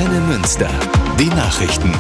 Antenne Münster. Die Nachrichten.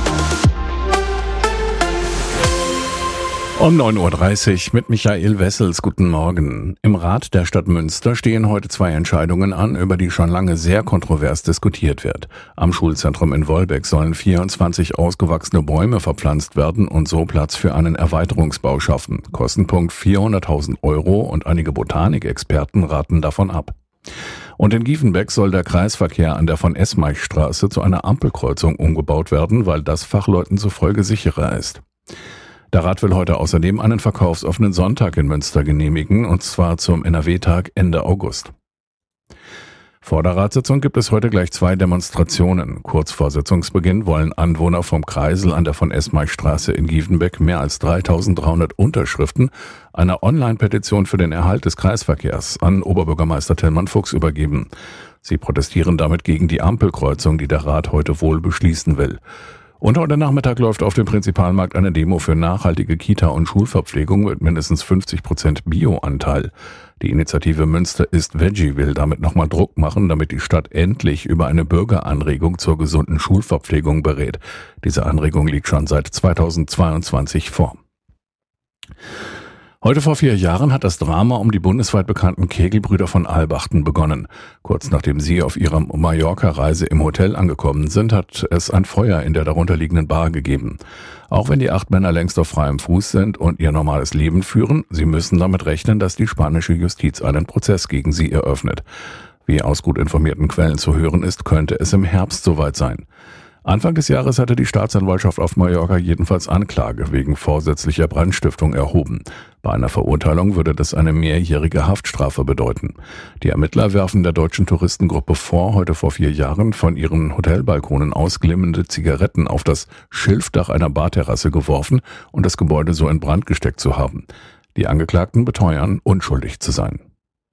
Um 9.30 Uhr mit Michael Wessels. Guten Morgen. Im Rat der Stadt Münster stehen heute 2 Entscheidungen an, über die schon lange sehr kontrovers diskutiert wird. Am Schulzentrum in Wolbeck sollen 24 ausgewachsene Bäume verpflanzt werden und so Platz für einen Erweiterungsbau schaffen. Kostenpunkt 400.000 € und einige Botanikexperten raten davon ab. Und in Giefenbeck soll der Kreisverkehr an der von Esmeichstraße zu einer Ampelkreuzung umgebaut werden, weil das Fachleuten zufolge sicherer ist. Der Rat will heute außerdem einen verkaufsoffenen Sonntag in Münster genehmigen, und zwar zum NRW-Tag Ende August. Vor der Ratssitzung gibt es heute gleich 2 Demonstrationen. Kurz vor Sitzungsbeginn wollen Anwohner vom Kreisel an der von Esmeichstraße in Giefenbeck mehr als 3.300 Unterschriften einer Online-Petition für den Erhalt des Kreisverkehrs an Oberbürgermeister Tillmann Fuchs übergeben. Sie protestieren damit gegen die Ampelkreuzung, die der Rat heute wohl beschließen will. Und heute Nachmittag läuft auf dem Prinzipalmarkt eine Demo für nachhaltige Kita- und Schulverpflegung mit mindestens 50% Bio-Anteil. Die Initiative Münster ist Veggie will damit nochmal Druck machen, damit die Stadt endlich über eine Bürgeranregung zur gesunden Schulverpflegung berät. Diese Anregung liegt schon seit 2022 vor. Heute vor 4 Jahren hat das Drama um die bundesweit bekannten Kegelbrüder von Albachten begonnen. Kurz nachdem sie auf ihrer Mallorca-Reise im Hotel angekommen sind, hat es ein Feuer in der darunterliegenden Bar gegeben. Auch wenn die 8 Männer längst auf freiem Fuß sind und ihr normales Leben führen, sie müssen damit rechnen, dass die spanische Justiz einen Prozess gegen sie eröffnet. Wie aus gut informierten Quellen zu hören ist, könnte es im Herbst soweit sein. Anfang des Jahres hatte die Staatsanwaltschaft auf Mallorca jedenfalls Anklage wegen vorsätzlicher Brandstiftung erhoben. Bei einer Verurteilung würde das eine mehrjährige Haftstrafe bedeuten. Die Ermittler werfen der deutschen Touristengruppe vor, heute vor 4 Jahren von ihren Hotelbalkonen aus glimmende Zigaretten auf das Schilfdach einer Barterrasse geworfen und das Gebäude so in Brand gesteckt zu haben. Die Angeklagten beteuern, unschuldig zu sein.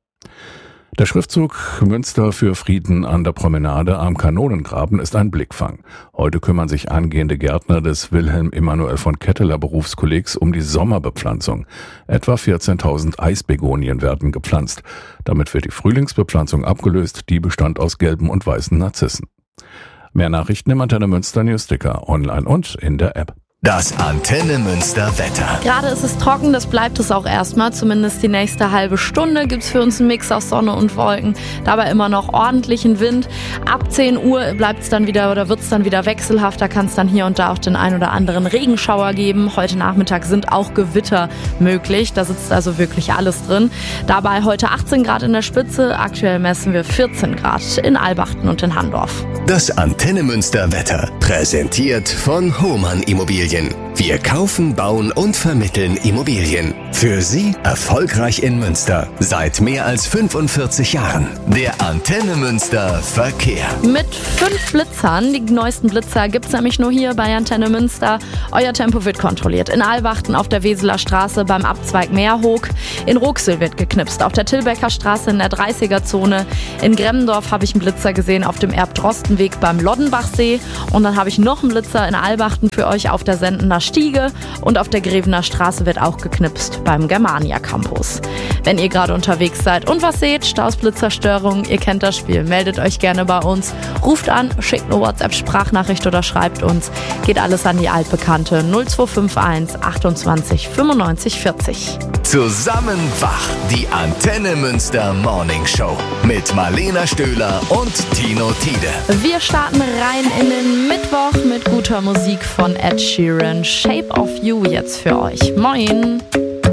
Der Schriftzug Münster für Frieden an der Promenade am Kanonengraben ist ein Blickfang. Heute kümmern sich angehende Gärtner des Wilhelm Emanuel von Ketteler Berufskollegs um die Sommerbepflanzung. Etwa 14.000 Eisbegonien werden gepflanzt. Damit wird die Frühlingsbepflanzung abgelöst, die bestand aus gelben und weißen Narzissen. Mehr Nachrichten im Antenne Münster Newsticker, online und in der App. Das Antenne Münster Wetter. Gerade ist es trocken, das bleibt es auch erstmal. Zumindest die nächste halbe Stunde gibt's für uns einen Mix aus Sonne und Wolken. Dabei immer noch ordentlichen Wind. Ab 10 Uhr wird's dann wieder wechselhaft. Da kann es dann hier und da auch den ein oder anderen Regenschauer geben. Heute Nachmittag sind auch Gewitter möglich. Da sitzt also wirklich alles drin. Dabei heute 18 Grad in der Spitze. Aktuell messen wir 14 Grad in Albachten und in Handorf. Das Antenne Münster Wetter. Präsentiert von Hohmann Immobilien. Wir kaufen, bauen und vermitteln Immobilien. Für Sie erfolgreich in Münster. Seit mehr als 45 Jahren. Der Antenne Münster Verkehr. Mit 5 Blitzern. Die neuesten Blitzer gibt's nämlich nur hier bei Antenne Münster. Euer Tempo wird kontrolliert. In Albachten auf der Weseler Straße beim Abzweig Meerhoek. In Ruxel wird geknipst. Auf der Tilbecker Straße in der 30er-Zone. In Gremmendorf habe ich einen Blitzer gesehen auf dem Erb-Drosten-Weg beim Loddenbachsee. Und dann habe ich noch einen Blitzer in Albachten für euch auf der Sendener Stiege, und auf der Grevener Straße wird auch geknipst beim Germania Campus. Wenn ihr gerade unterwegs seid und was seht, Staus, Blitzerstörungen, ihr kennt das Spiel, meldet euch gerne bei uns, ruft an, schickt eine WhatsApp-Sprachnachricht oder schreibt uns. Geht alles an die altbekannte 0251 28 95 40. Zusammen wach, die Antenne Münster Morning Show mit Marlena Stöhler und Tino Tiede. Wir starten rein in den Mittwoch mit guter Musik von Ed Sheeran. Shape of You jetzt für euch. Moin!